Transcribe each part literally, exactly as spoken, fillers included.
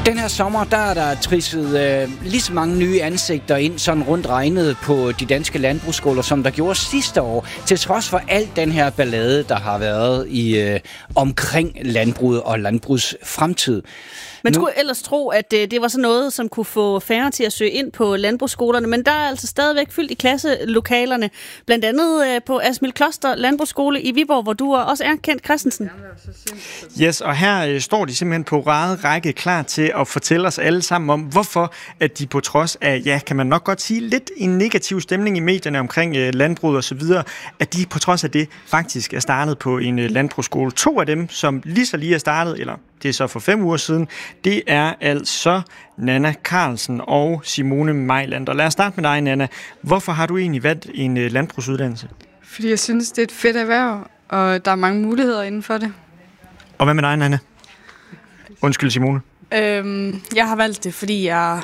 Den her sommer, der er der trisset øh, lige så mange nye ansigter ind, sådan rundt regnet på de danske landbrugsskoler, som der gjorde sidste år, til trods for alt den her ballade, der har været i øh, omkring landbruget og landbrugs fremtid. Man nu... skulle ellers tro, at øh, det var sådan noget, som kunne få færre til at søge ind på landbrugsskolerne, men der er altså stadigvæk fyldt i klasselokalerne, blandt andet øh, på Asmild Kloster Landbrugsskole i Viborg, hvor du også er, Kent Christensen. Yes, og her øh, står de simpelthen på rad række klar til at fortælle os alle sammen om, hvorfor at de på trods af, ja, kan man nok godt sige, lidt en negativ stemning i medierne omkring øh, landbruget og så videre, at de på trods af det faktisk er startet på en øh, landbrugsskole. To af dem, som lige så lige er startet, eller det er så for fem uger siden, det er altså Nanna Carlsen og Simone Mejland. Og lad os starte med dig, Nanna. Hvorfor har du egentlig valgt en øh, landbrugsuddannelse? Fordi jeg synes, det er et fedt erhverv, og der er mange muligheder inden for det. Og hvad med dig, Nanna? Undskyld, Simone. Øhm, jeg har valgt det, fordi jeg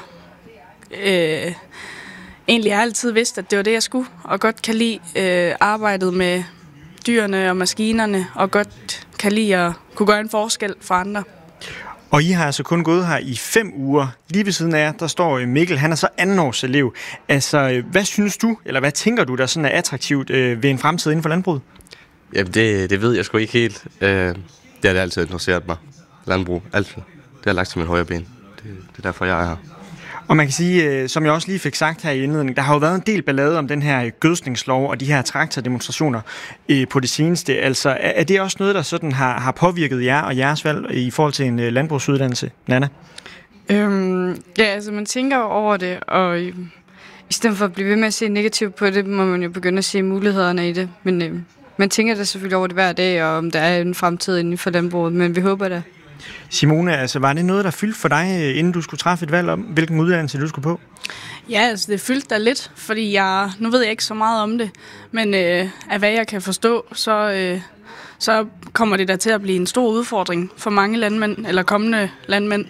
øh, egentlig har altid vidst, at det var det, jeg skulle, og godt kan lide øh, arbejdet med dyrene og maskinerne, og godt kan lide at kunne gøre en forskel for andre. Og I har altså kun gået her i fem uger. Lige ved siden af jer, der står Mikkel, han er så anden års elev. Altså, hvad synes du, eller hvad tænker du, der sådan er attraktivt øh, ved en fremtid inden for landbruget? Jamen, det, det ved jeg sgu ikke helt. Øh, det har det altid interesseret mig. Landbrug, altid. Det har lagt til min højre ben. Det, det er derfor, jeg er her. Og man kan sige, som jeg også lige fik sagt her i indledningen, der har jo været en del ballade om den her gødskningslov og de her traktordemonstrationer på det seneste. Altså, er det også noget, der sådan har, har påvirket jer og jeres valg i forhold til en landbrugsuddannelse, Nanna? Øhm, ja, altså man tænker over det, og i, i stedet for at blive ved med at se negativt på det, må man jo begynde at se mulighederne i det. Men øh, man tænker da selvfølgelig over det hver dag, og om der er en fremtid inden for landbruget, men vi håber det. Simone, altså var det noget, der fyldte for dig, inden du skulle træffe et valg om, hvilken uddannelse du skulle på? Ja, altså det fyldte da lidt, fordi jeg, nu ved jeg ikke så meget om det, men øh, af hvad jeg kan forstå, så, øh, så kommer det da til at blive en stor udfordring for mange landmænd, eller kommende landmænd.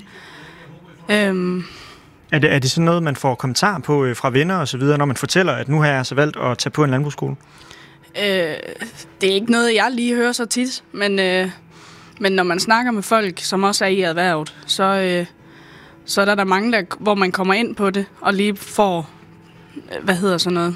Øhm. Er det, er det sådan noget, man får kommentar på øh, fra venner og så videre, når man fortæller, at nu har jeg altså valgt at tage på en landbrugsskole? Øh, det er ikke noget, jeg lige hører så tit, men... Øh, Men når man snakker med folk, som også er i erhvervet, så, øh, så er der, der mange, der, hvor man kommer ind på det, og lige får, hvad hedder sådan noget,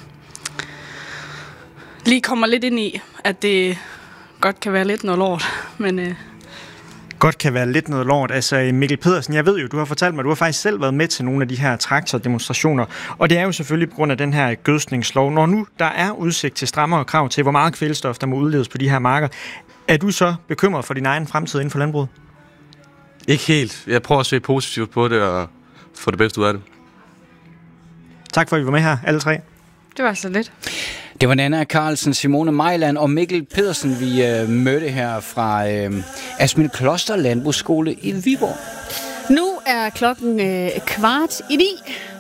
lige kommer lidt ind i, at det godt kan være lidt noget lort. Men, øh. Godt kan være lidt noget lort. Altså Mikkel Pedersen, jeg ved jo, du har fortalt mig, at du har faktisk selv været med til nogle af de her traktordemonstrationer, og det er jo selvfølgelig på grund af den her gødskningslov. Når nu der er udsigt til strammere krav til, hvor meget kvælstof der må udledes på de her marker, er du så bekymret for din egen fremtid inden for landbruget? Ikke helt. Jeg prøver at se positivt på det og få det bedste ud af det. Tak for, at I var med her, alle tre. Det var så lidt. Det var Nanna Carlsen, Simone Mejland og Mikkel Pedersen, vi øh, mødte her fra øh, Asmild Kloster Landbrugsskole i Viborg. Nu er klokken øh, kvart i ni.